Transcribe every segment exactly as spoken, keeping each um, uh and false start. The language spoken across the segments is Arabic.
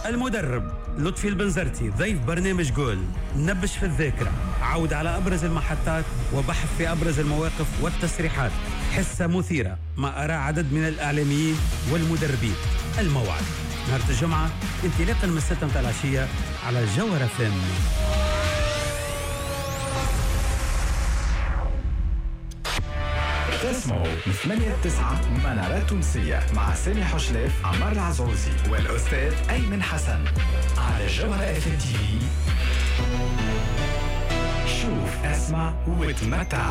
المدرب لطفي البنزرتي ضيف برنامج جول، نبش في الذاكرة، عود على أبرز المحطات وبحث في أبرز المواقف والتصريحات، حصة مثيرة مع آراء عدد من الإعلاميين والمدربين. الموعد نهار الجمعة انطلاقا من الستة متاع العشية على جوهرة فم. تسمعوا من ثمانية تسعة منارات تونسية مع سامي حشلاف، عمار العزوزي والأستاذ أيمن حسن على جوهرة اف ام تي في. شوف اسمع وتمتع.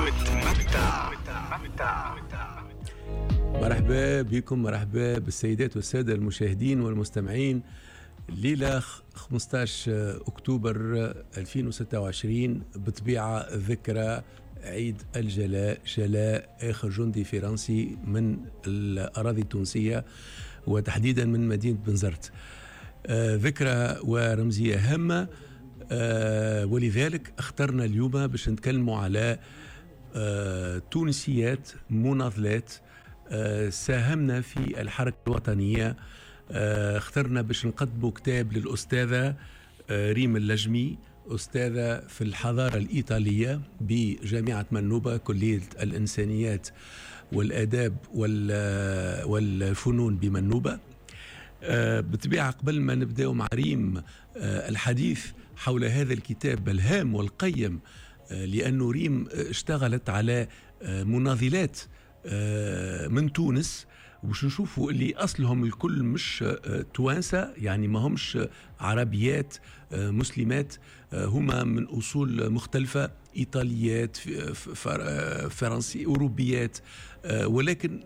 مرحبا بكم، مرحبا بالسيدات والسادة المشاهدين والمستمعين. ليلة خمسة عشر أكتوبر ألفين وستة وعشرين بطبيعة ذكرى عيد الجلاء، جلاء آخر جندي فرنسي من الأراضي التونسية وتحديدا من مدينة بنزرت. آه ذكرى ورمزية هامة، آه ولذلك اخترنا اليوم باش نتكلموا على آه تونسيات مناضلات آه ساهمنا في الحركة الوطنية. آه اخترنا باش نقدموا كتاب للأستاذة آه ريم اللجمي، أستاذة في الحضارة الإيطالية بجامعة منوبة، كلية الإنسانيات والآداب والفنون بمنوبة. آه بطبيعة قبل ما نبدأ مع ريم آه الحديث حول هذا الكتاب الهام والقيم، آه لأنه ريم اشتغلت على آه مناضلات آه من تونس، وش نشوفوا اللي أصلهم الكل مش توانسة، يعني ما همش عربيات مسلمات، هما من أصول مختلفة، إيطاليات، فرنسي، أوروبيات، ولكن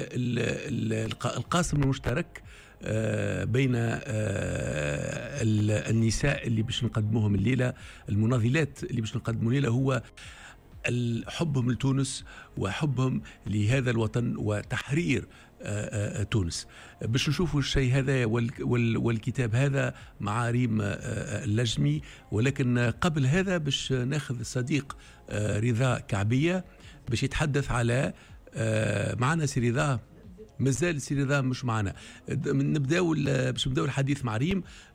القاسم المشترك بين النساء اللي باش نقدموهم الليلة، المناضلات اللي باش نقدموا الليلة، هو حبهم لتونس وحبهم لهذا الوطن وتحرير تونس. باش نشوفوا الشيء هذا والكتاب هذا مع ريم اللجمي، ولكن قبل هذا باش ناخذ الصديق رضا كعبية باش يتحدث على معنا. سي رضا مازال سي رضا مش معنا. نبداو باش نبداو الحديث مع ريم